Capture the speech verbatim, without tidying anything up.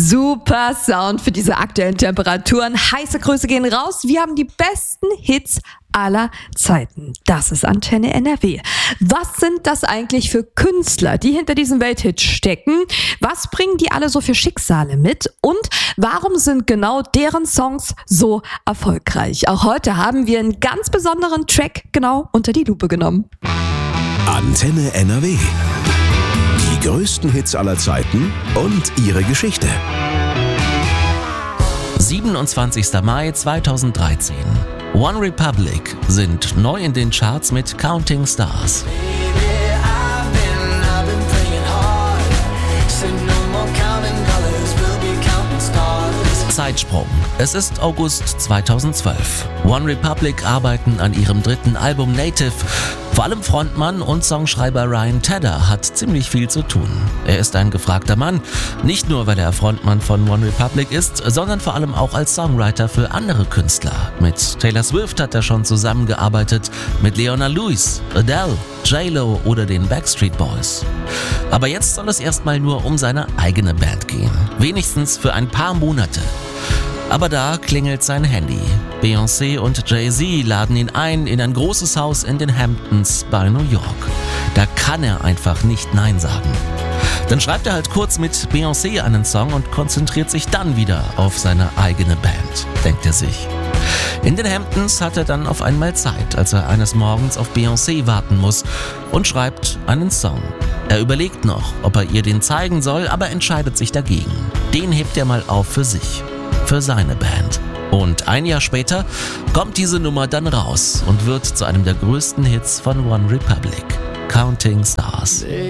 Super Sound für diese aktuellen Temperaturen. Heiße Grüße gehen raus. Wir haben die besten Hits aller Zeiten. Das ist Antenne N R W. Was sind das eigentlich für Künstler, die hinter diesem Welthit stecken? Was bringen die alle so für Schicksale mit? Und warum sind genau deren Songs so erfolgreich? Auch heute haben wir einen ganz besonderen Track genau unter die Lupe genommen. Antenne N R W. Die größten Hits aller Zeiten und ihre Geschichte. siebenundzwanzigster Mai zweitausenddreizehn. One Republic sind neu in den Charts mit Counting Stars. Zeitsprung. Es ist August zweitausendzwölf. One Republic arbeiten an ihrem dritten Album Native. Vor allem Frontmann und Songschreiber Ryan Tedder hat ziemlich viel zu tun. Er ist ein gefragter Mann, nicht nur weil er Frontmann von One Republic ist, sondern vor allem auch als Songwriter für andere Künstler. Mit Taylor Swift hat er schon zusammengearbeitet, mit Leona Lewis, Adele, J-Lo oder den Backstreet Boys. Aber jetzt soll es erstmal nur um seine eigene Band gehen. Wenigstens für ein paar Monate. Aber da klingelt sein Handy. Beyoncé und Jay-Z laden ihn ein in ein großes Haus in den Hamptons bei New York. Da kann er einfach nicht Nein sagen. Dann schreibt er halt kurz mit Beyoncé einen Song und konzentriert sich dann wieder auf seine eigene Band, denkt er sich. In den Hamptons hat er dann auf einmal Zeit, als er eines Morgens auf Beyoncé warten muss und schreibt einen Song. Er überlegt noch, ob er ihr den zeigen soll, aber entscheidet sich dagegen. Den hebt er mal auf für sich. Für seine Band. Und ein Jahr später kommt diese Nummer dann raus und wird zu einem der größten Hits von One Republic, Counting Stars.